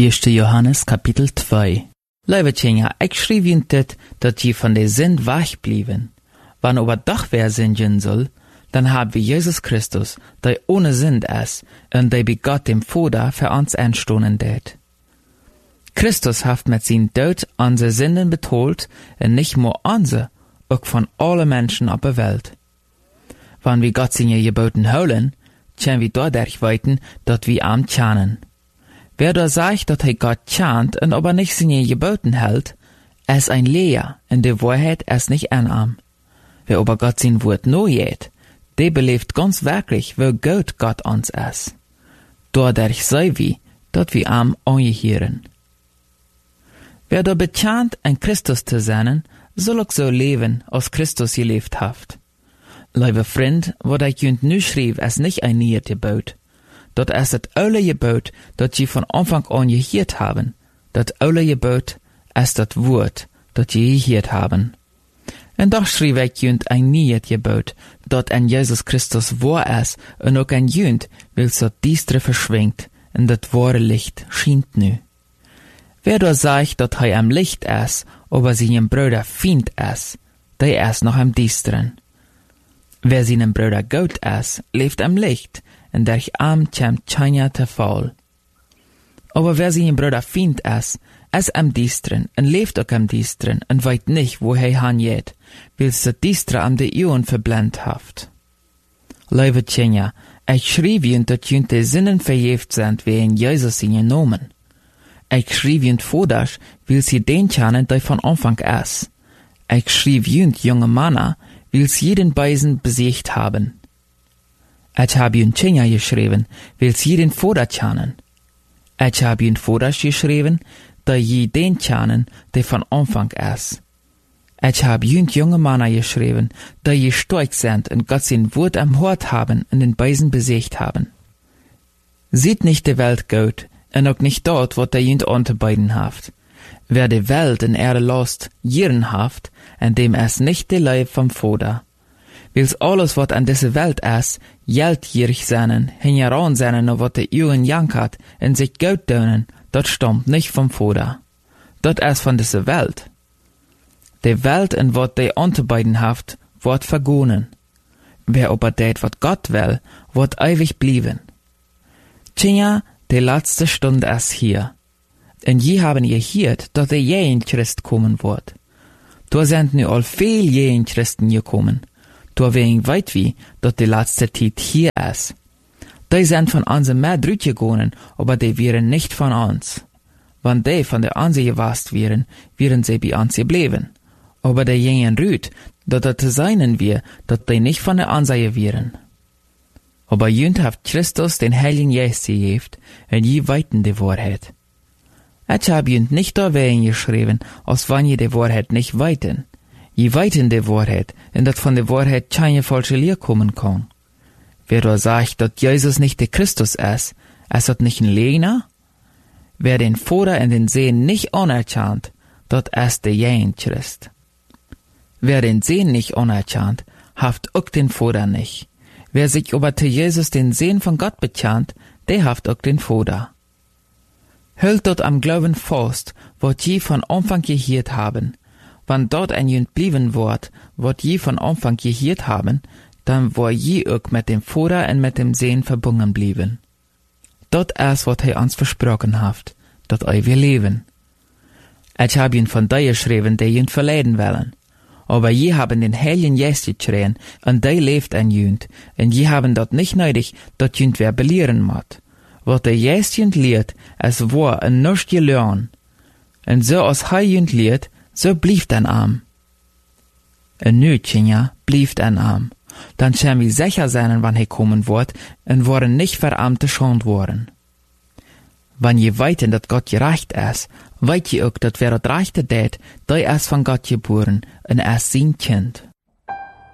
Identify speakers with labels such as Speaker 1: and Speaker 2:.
Speaker 1: 1. Johannes kapitel 2. Lieve Tjenja, ik schreef je dit, dat je van de zin wegblijven. Wanneer aber doch wer sündigen soll, dann haben wir Jesus Christus, der ohne Sünd ist, und der bei Gott dem Vater für uns einstoßen det. Christus hat mit seinem Tod unsere Sünden betolt, und nicht nur unsere, auch von allen Menschen auf der Welt. Wenn wir Gott seine Geboten holen, können wir dadurch weiten, dass wir ihm tjanen. Wer da sagt, dass er Gott tjant und aber nicht seine Geboten hält, ist ein Leer, und die Wahrheit ist nicht an. Wer aber Gott sein Wort nur geht, der belebt ganz wirklich, wie gut Gott uns ist. Dadurch sei wir, dass wir ihm angehören. Wer da betjant, in Christus zu sein, soll auch so leben, als Christus gelebt hat. Liebe Freund, was ich jünd nu schreef, ist nicht ein neues Gebot. Dat ist das alte Gebot, das sie von Anfang an gehört haben. Das alte Gebot ist das Wort, das sie gehört haben. Und doch schrieb ich jünd ein neues Gebot, das in Jesus Christus wahr ist, und auch ein jünd, will so Diestre verschwingt, und das wahre Licht schient nu. Wer da sagt, dass er am Licht ist, aber seinem Bruder Feind ist, der ist noch am Diestren. Wer seinem Bruder gut ist, lebt am Licht, und durch am kommt keiner te Fall. Aber wer seinem Bruder Feind ist am Diestren, und lebt auch am Diestren, und weiß nicht, wo er hingeht, weil se Diestre am de Ohren verblendet haft. Liebe Tjenja, ich schrieb jünd, dass jünd de Sinnen verjeft sind, wie in Jesus seine Nomen. Ich schrieb jünd vordasch, weil sie den tjanen, der von Anfang ist. Ich schrieb jünd junge Männer, weil sie jeden Beisen besiegt haben. Ich habe jünd Tjenja geschrieben, weil sie jeden Vater tjanen. Ich habe jünd vordasch geschrieben, da je den tjanen, der von Anfang ist. Ich habe jünd junge Männer geschrieben, da je stark sind und Gott sein Wort am Hort haben und den Beisen besiegt haben. Sieht nicht die Welt gut, und auch nicht dort, was der jünd unterbeiden haft. Wer die Welt in Erde lost, jieren haft, und dem ist nicht die Leib vom Vater. Weil's alles, was an dieser Welt ist, geldgierig seinen, hingeran seinen, und was der Jungen jankert, und sich gut tönen, das stammt nicht vom Vater. Das ist von dieser Welt. Die Welt, in wat die unterbeiden haft, wird vergonen. Wer aber det, wat Gott will, wird ewig blieben. Tja, die letzte Stunde ist hier. Und je haben gehört, dass der jeden Christ kommen wird. Da sind nu all viel jeden Christen gekommen. Da wegen weit wie, dass die letzte Zeit hier ist. Die sind von uns mehr drüt gegangen, aber die wären nicht von uns. Wenn die von der Anse gewast wären, wären sie bei uns geblieben. Aber die gingen rüt, dass das seinen wir, dass die nicht von der Anse wären. Aber jünd hat Christus den Heiligen Geist gegeben, und je weiten die Wahrheit. Ich habe jünd nicht da wegen geschrieben, als wenn je die Wahrheit nicht weiten. Je weiten die Wahrheit, und dass von der Wahrheit keine falsche Lehre kommen kann. Wer da sagt, dass Jesus nicht der Christus ist das nicht ein Lehner? Wer den Vater in den Sehen nicht anerkannt, das ist der jeden Christ. Wer den Sehen nicht anerkannt, haft auch den Vater nicht. Wer sich aber zu Jesus den Sehen von Gott bekannt, der haft auch den Vater. Hält dort am Glauben fast, wat je von Anfang gehört haben. Wann dort ein jünd blieben wird, wat je von Anfang gehört haben, dann war je auch mit dem Vater und mit dem Sehen verbunden blieben. Dort ist, wat er uns versprochen hat, dat wir leben. Ich habe ihn von dir geschrieben, die jünd verleiden wollen. Aber je haben den Heiligen Geist geschrien, und der lebt ein jünd, und je haben dort nicht nötig, dat jünd wer belehren moet. Wat der Geist jünd lehrt, es war en nichts gelernt. Und so als er jünd lehrt, so blieft ein Arm. En nu, Tjenja, blieft ein Arm. Dann können wir sicher sein, wann er kommen wird, und worden nicht verarmte schand worden. Wenn je weiten, dat Gott gerecht ist, weit je auch, dat wer dat Rechte tät, der ist von Gott geboren, und ist sein Kind.